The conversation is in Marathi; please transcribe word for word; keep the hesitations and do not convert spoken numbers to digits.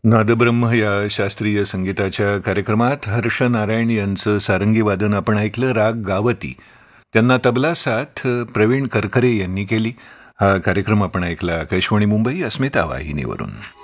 नादब्रह्म या शास्त्रीय संगीताच्या कार्यक्रमात हर्ष नारायण यांचं सारंगी वादन आपण ऐकलं. राग गावती. त्यांना तबला साथ प्रवीण करकरे यांनी केली. हा कार्यक्रम आपण ऐकला आकाशवाणी मुंबई अस्मिता वाहिनीवरून.